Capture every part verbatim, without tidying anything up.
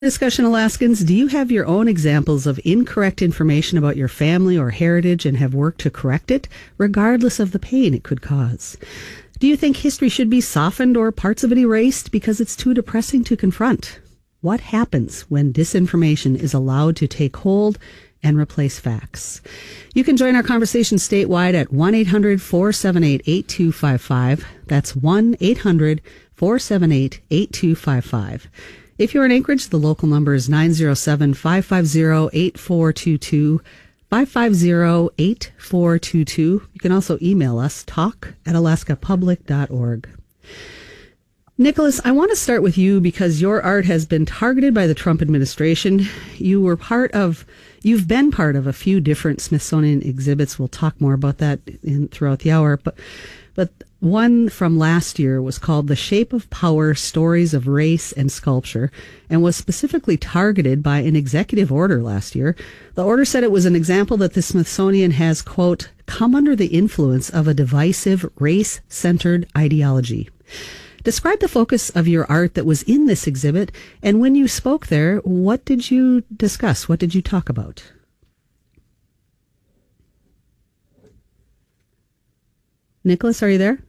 Discussion Alaskans, do you have your own examples of incorrect information about your family or heritage and have worked to correct it, regardless of the pain it could cause? Do you think history should be softened or parts of it erased because it's too depressing to confront? What happens when disinformation is allowed to take hold and replace facts? You can join our conversation statewide at one eight hundred four seven eight eight two five five. That's one eight hundred four seven eight eight two five five. If you're in Anchorage, the local number is nine zero seven, five five zero, eight four two two, five five zero, eight four two two. You can also email us, talk at alaska public dot org. Nicholas, I want to start with you because your art has been targeted by the Trump administration. You were part of, you've been part of a few different Smithsonian exhibits. We'll talk more about that in, throughout the hour. But, but one from last year was called The Shape of Power, Stories of Race and Sculpture, and was specifically targeted by an executive order last year. The order said it was an example that the Smithsonian has, quote, come under the influence of a divisive, race-centered ideology. Describe the focus of your art that was in this exhibit, and when you spoke there, what did you discuss? What did you talk about? Nicholas, are you there?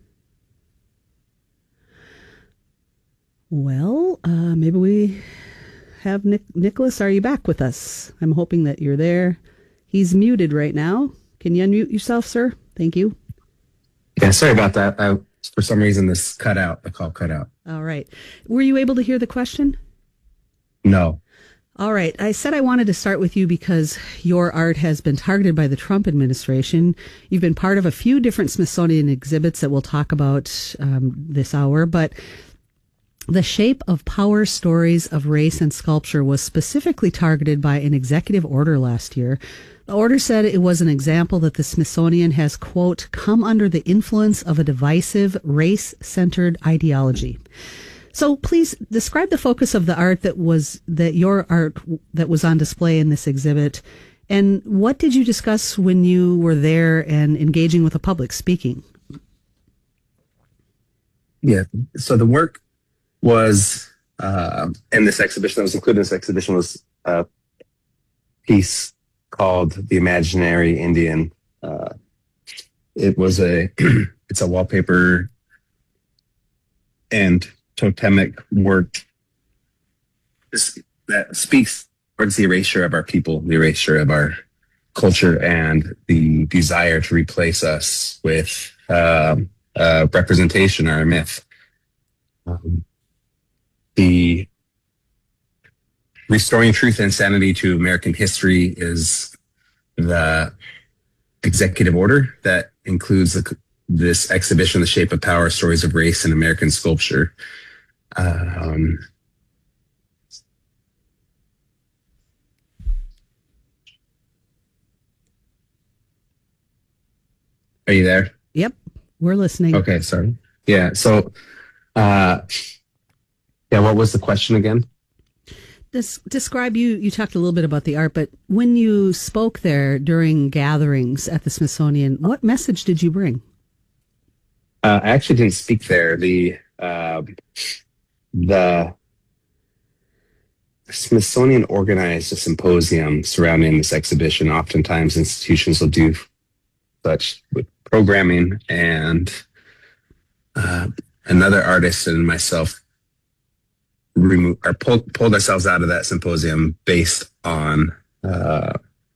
Well, uh, maybe we have Nick- Nicholas. Are you back with us? I'm hoping that you're there. He's muted right now. Can you unmute yourself, sir? Thank you. Yeah, sorry about that. I, for some reason, this cut out. The call cut out. All right. Were you able to hear the question? No. All right. I said I wanted to start with you because your art has been targeted by the Trump administration. You've been part of a few different Smithsonian exhibits that we'll talk about um, this hour, but The Shape of Power, Stories of Race and Sculpture was specifically targeted by an executive order last year. The order said it was an example that the Smithsonian has, quote, come under the influence of a divisive, race-centered ideology. So please describe the focus of the art that was, that your art that was on display in this exhibit, and what did you discuss when you were there and engaging with the public, speaking? Yeah, so the work was, uh, in this exhibition, that was included in this exhibition, was a piece called The Imaginary Indian. Uh, it was a, it's a wallpaper and totemic work that speaks towards the erasure of our people, the erasure of our culture, and the desire to replace us with uh, uh, representation or a myth. Um, the Restoring Truth and Sanity to American History is the executive order that includes the, this exhibition, The Shape of Power, Stories of Race and American Sculpture. Um, are you there? Yep, we're listening. Okay, sorry. Yeah, so, uh, yeah, what was the question again? Des- describe, you, you talked a little bit about the art, but when you spoke there during gatherings at the Smithsonian, what message did you bring? Uh, I actually didn't speak there. The uh, the Smithsonian organized a symposium surrounding this exhibition. Oftentimes, institutions will do such with programming, and uh, another artist and myself remove or pulled pulled ourselves out of that symposium based on uh,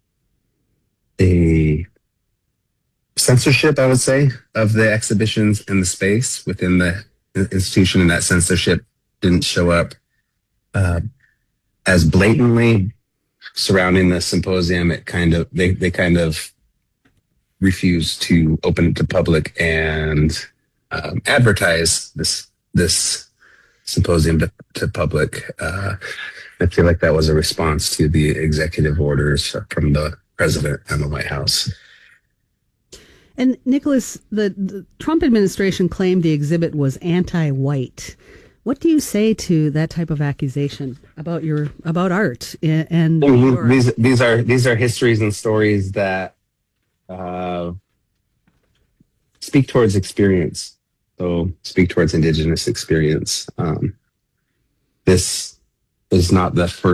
a censorship, I would say, of the exhibitions in the space within the institution, and that censorship didn't show up uh, as blatantly surrounding the symposium. It kind of they they kind of refused to open it to public and um, advertise this this symposium to, to public. Uh, I feel like that was a response to the executive orders from the president and the White House. And Nicholas, the, the Trump administration claimed the exhibit was anti-white. What do you say to that type of accusation about your about art? And, and your these these are these are histories and stories that uh, speak towards experience. So speak towards Indigenous experience. Um, this is not the first